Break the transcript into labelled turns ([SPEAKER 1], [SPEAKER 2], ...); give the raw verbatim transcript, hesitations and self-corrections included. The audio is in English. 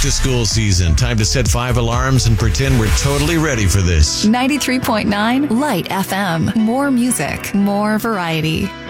[SPEAKER 1] to school season. Time to set five alarms and pretend we're totally ready for this.
[SPEAKER 2] ninety-three point nine Light F M. More music, more variety.